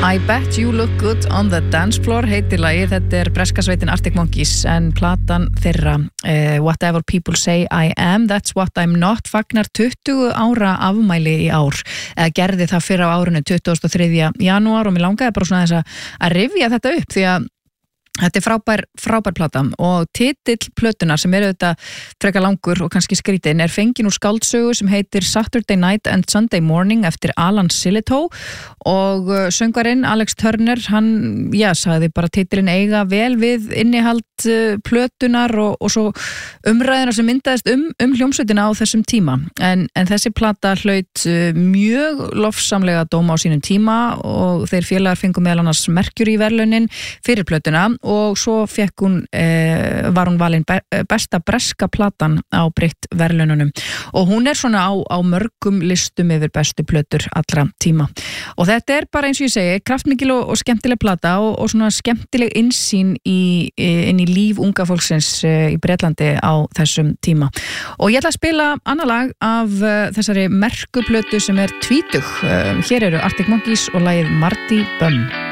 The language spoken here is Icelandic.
I bet you look good on the dance floor heitir lagið, þetta breska sveitin Arctic Monkeys en platan þeirra Whatever People Say I Am, That's What I'm Not fagnar 20 ára afmæli í ár, eða gerði það fyrr á árinu 23. janúar og mér langaði bara svona þess að rifja þetta upp því að þetta frábær plata og titill plötunar sem þetta frekar langur og kannski skrítinn fengin úr skáldsögu sem heitir Saturday Night and Sunday Morning eftir Alan Sillitoe og söngvarinn Alex Turner, hann, sagði bara titilinn eiga vel við innihald plötunar og svo umræðina sem myndaðist hljómsveitina á þessum tíma en þessi plata hlaut mjög lofsamlega dóma á sínum tíma og þeir félagar fengu meðal annars Mercury verðlaunin fyrir plötuna og svo var hún valin besta breska platan á Brit verðlaununum og hún svona á mörgum listum yfir bestu plötur allra tíma og þetta bara eins og ég segi kraftmikil og skemmtileg plata og svona skemmtileg innsýn inn í líf unga fólksins í Bretlandi á þessum tíma og ég ætla að spila annað lag af þessari merku plötu sem tvítug hér eru Arctic Monkeys og lagið Marty Bum